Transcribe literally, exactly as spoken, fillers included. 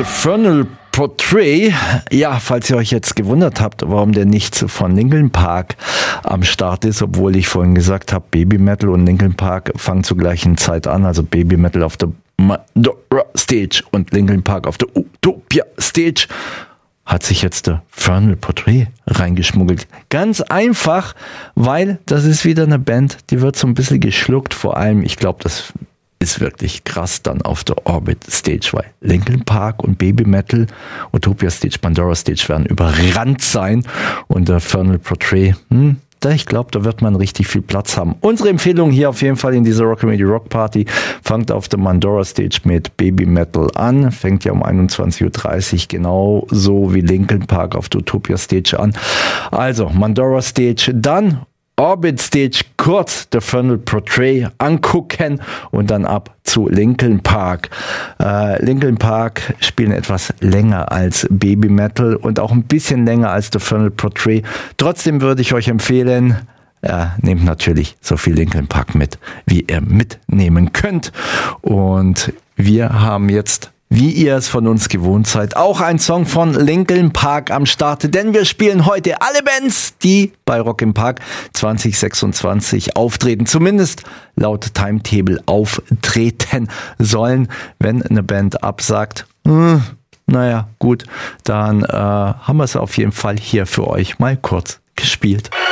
The Infernal Portrait. Ja, falls ihr euch jetzt gewundert habt, warum der nicht von Linkin Park am Start ist, obwohl ich vorhin gesagt habe, Baby Metal und Linkin Park fangen zur gleichen Zeit an, also Baby Metal auf der Mandora Stage und Linkin Park auf der Utopia Stage, hat sich jetzt der Infernal Portrait reingeschmuggelt. Ganz einfach, weil das ist wieder eine Band, die wird so ein bisschen geschluckt, vor allem, ich glaube, das ist wirklich krass dann auf der Orbit Stage, weil Linkin Park und Baby Metal, Utopia Stage, Pandora Stage werden überrannt sein und der Infernal Portrait, hm, da ich glaube, da wird man richtig viel Platz haben. Unsere Empfehlung hier auf jeden Fall in dieser Rockamedy Rock Party, fangt auf der Mandora Stage mit Baby Metal an, fängt ja um einundzwanzig Uhr dreißig genauso wie Linkin Park auf der Utopia Stage an. Also Mandora Stage, dann Orbit Stage, kurz The Infernal Portrait angucken und dann ab zu Linkin Park. Äh, Linkin Park spielen etwas länger als Baby Metal und auch ein bisschen länger als The Infernal Portrait. Trotzdem würde ich euch empfehlen, äh, nehmt natürlich so viel Linkin Park mit, wie ihr mitnehmen könnt. Und wir haben jetzt, wie ihr es von uns gewohnt seid, auch ein Song von Linkin Park am Start, denn wir spielen heute alle Bands, die bei Rock im Park zwanzig sechsundzwanzig auftreten, zumindest laut Timetable auftreten sollen. Wenn eine Band absagt, hm, naja, gut, dann äh, haben wir es auf jeden Fall hier für euch mal kurz gespielt.